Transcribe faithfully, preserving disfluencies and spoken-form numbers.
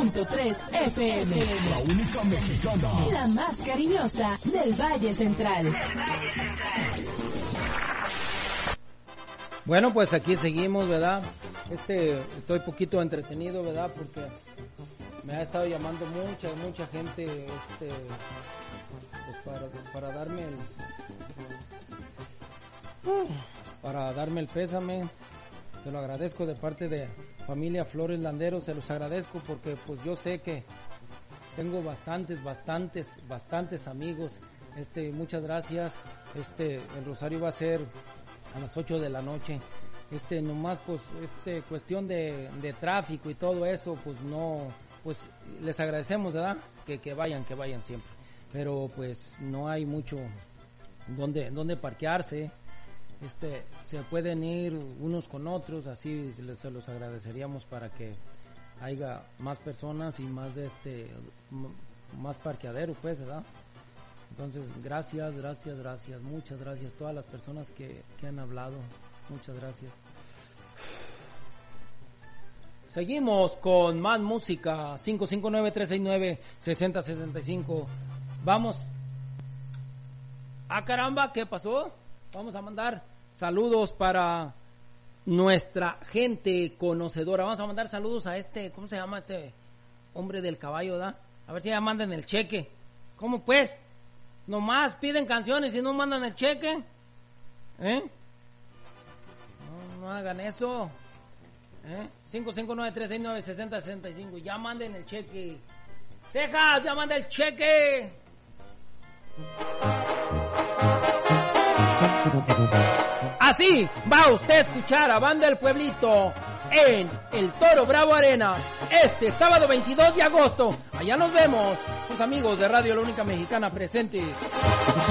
punto tres F M. La única mexicana. La más cariñosa del Valle Central. Bueno, pues aquí seguimos, ¿verdad? Este, estoy poquito entretenido, ¿verdad? Porque me ha estado llamando mucha, mucha gente, este, pues para, para darme el, para darme el pésame. Se lo agradezco de parte de familia Flores Landeros, se los agradezco porque pues yo sé que tengo bastantes, bastantes, bastantes amigos. Este, muchas gracias. Este, el rosario va a ser a las ocho de la noche. Este, nomás pues, este, cuestión de, de tráfico y todo eso, pues no, pues les agradecemos, ¿verdad? Que, que vayan, que vayan siempre. Pero pues no hay mucho donde, donde parquearse. Este, se pueden ir unos con otros, así se, les, se los agradeceríamos para que haya más personas y más de este, m- más parqueadero, pues, ¿verdad? Entonces, gracias, gracias, gracias, muchas gracias a todas las personas que, que han hablado, muchas gracias. Seguimos con más música, cinco cinco nueve, tres seis nueve, seis cero seis cinco. Vamos. Ah, caramba, ¿qué pasó? Vamos a mandar saludos para nuestra gente conocedora. Vamos a mandar saludos a este, ¿cómo se llama este hombre del caballo, da? A ver si ya mandan el cheque. ¿Cómo pues? Nomás piden canciones y no mandan el cheque. ¿Eh? No, no hagan eso. ¿Eh? cinco cinco nueve, tres seis nueve, seis cero seis cinco. Ya manden el cheque. Cejas, ya manda el cheque. Así va usted a escuchar a Banda del Pueblito en el Toro Bravo Arena este sábado veintidós de agosto. Allá nos vemos, sus amigos de Radio La Única Mexicana presentes.